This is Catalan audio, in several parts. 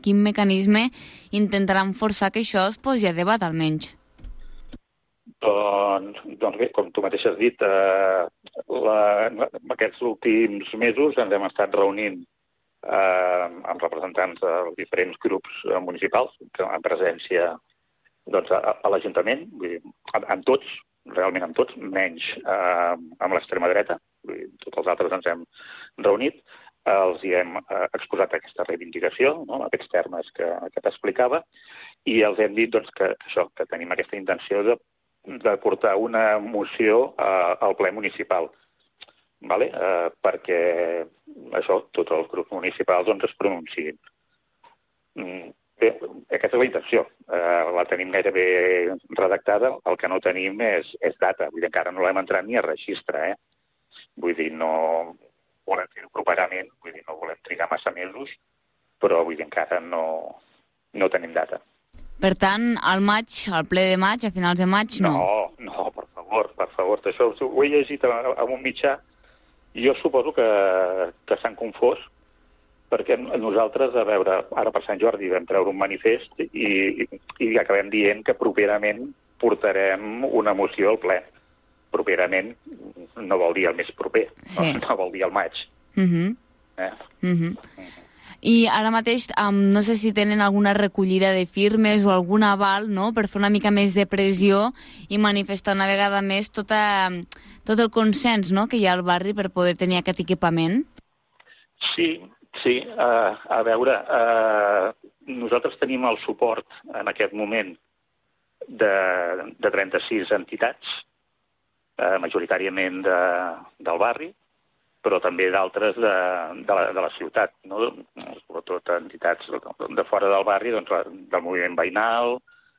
quin mecanisme intentaran forçar que això es posi a debat, almenys? Doncs bé, com tu mateix has dit, aquests últims mesos ens hem estat reunint amb representants dels diferents grups municipals, en presència doncs, a l'Ajuntament, amb tots, realment amb tots, menys amb l'extrema dreta. Tots els altres ens hem reunit, els hi hem exposat aquesta reivindicació, no?, aquests termes que t'explicava, i els hem dit doncs, que tenim aquesta intenció de portar una moció al ple municipal, vale? Perquè això, tots els grups municipals doncs, es pronunciïn. Bé, aquesta és la intenció. La tenim gairebé redactada, el que no tenim és data. Vull dir, encara no l'hem entrat ni a registre, Vull dir, no volem fer-ho properament, vull dir, no volem trigar massa mesos, però vull dir, encara no tenim data. Per tant, al ple de maig, a finals de maig, no? No, per favor. Això ho he llegit en un mitjà i jo suposo que s'han confós, perquè nosaltres, a veure, ara per Sant Jordi vam treure un manifest i acabem dient que properament portarem una moció al ple. Properament no vol dir el mes proper, sí. No vol dir el maig. I ara mateix, no sé si tenen alguna recollida de firmes o algun aval, no?, per fer una mica més de pressió i manifestar una vegada més tot el consens, no?, que hi ha al barri per poder tenir aquest equipament. Sí. A veure, nosaltres tenim el suport en aquest moment de 36 entitats, majoritàriament del barri, però també d'altres de la ciutat, no? Sobretot entitats de fora del barri, doncs, del moviment veïnal,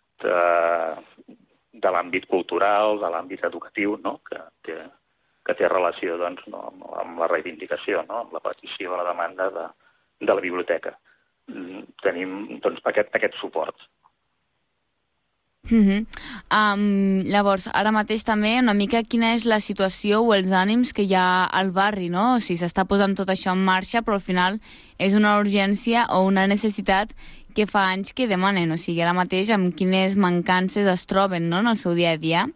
de l'àmbit cultural, de l'àmbit educatiu, no?, que té relació doncs, no, amb la reivindicació, no?, amb la petició de la demanda de la biblioteca. Tenim doncs, aquest suport. Llavors, ara mateix també una mica quina és la situació o els ànims que hi ha al barri, no? O sigui, s'està posant tot això en marxa, però al final és una urgència o una necessitat que fa anys que demanen. O sigui, ara mateix amb quines mancances es troben, no?, en el seu dia a dia.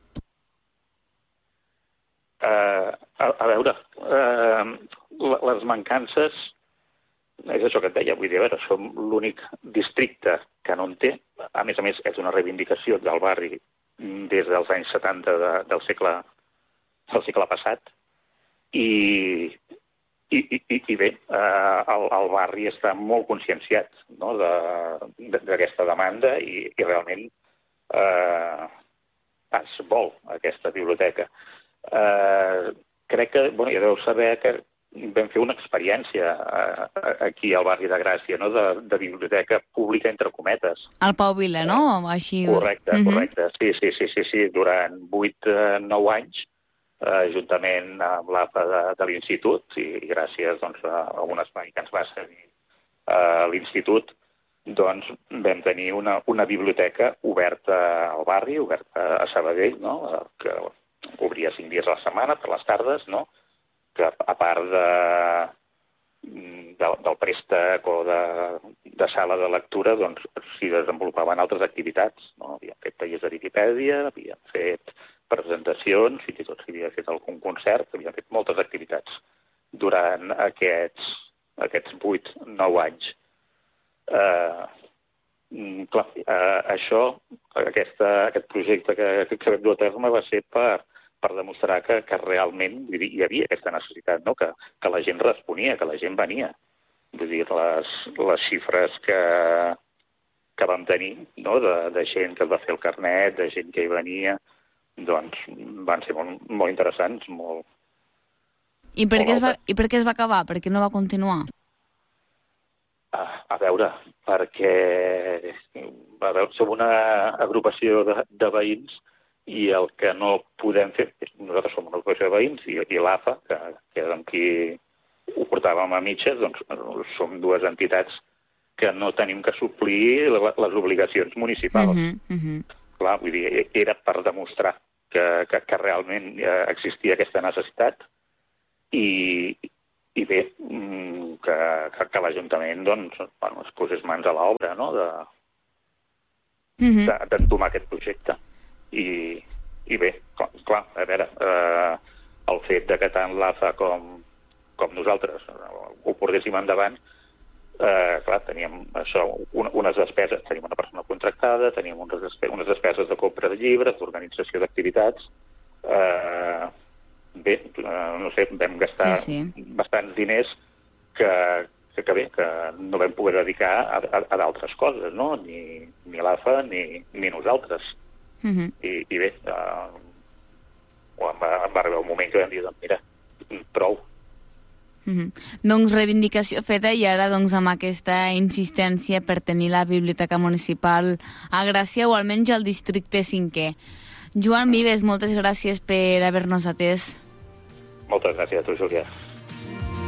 A veure, les mancances és això que et deia, vull dir, a veure, som l'únic districte que no en té. A més, és una reivindicació del barri des dels anys 70 del segle passat. I bé, el barri està molt conscienciat, no?, d'aquesta demanda i realment es vol aquesta biblioteca. Crec que, ja deu saber que vam fer una experiència aquí al barri de Gràcia, no?, de biblioteca pública, entre cometes. Al Pau Vila, no? Així... Correcte. Sí. Durant 8-9 anys, juntament amb l'APA de l'Institut, i gràcies doncs, a un espai que ens va cedir l'Institut, doncs vam tenir una biblioteca oberta al barri, oberta a Sabadell, no?, que obria 5 dies a la setmana, per les tardes, no?, que a part del préstec o de sala de lectura, doncs s'hi desenvolupaven altres activitats, no? Havíem fet tallers de Viquipèdia, havíem fet presentacions, fins i tot s'havia fet algun concert, havíem fet moltes activitats durant aquests 8-9 anys. Clar, aquest projecte que vam dur a terme va ser per demostrar que realment hi havia aquesta necessitat, no?, que la gent responia, que la gent venia. Vull dir, les xifres que vam tenir, no?, de gent que es va fer el carnet, de gent que hi venia, doncs van ser molt interessants, molt... I per què es va acabar? Per què no va continuar? A veure, perquè som una agrupació de veïns i el que no podem fer, nosaltres som una agrupació de veïns i l'AFA, que és amb qui ho portàvem a mitges, doncs som dues entitats que no tenim que suplir les obligacions municipals. Clar, vull dir, era per demostrar que realment existia aquesta necessitat i bé, que l'Ajuntament doncs, bueno, es posés mans a l'obra, no?, d'entomar aquest projecte. I bé, clar, a veure, el fet de que tant l'AFA com nosaltres ho portéssim endavant, clar, teníem això, unes despeses, teníem una persona contractada, teníem unes despeses de compra de llibres, d'organització d'activitats. Bé, no sé, vam gastar bastants diners que no vam poder dedicar a d'altres coses, no? Ni l'AFA ni nosaltres. I bé, em va arribar un moment que vam dir, doncs mira, prou. Doncs reivindicació feta, i ara doncs amb aquesta insistència per tenir la biblioteca municipal a Gràcia o almenys al districte 5è. Joan Vives, moltes gràcies per haver-nos atès. Moltes gràcies a tu, Júlia.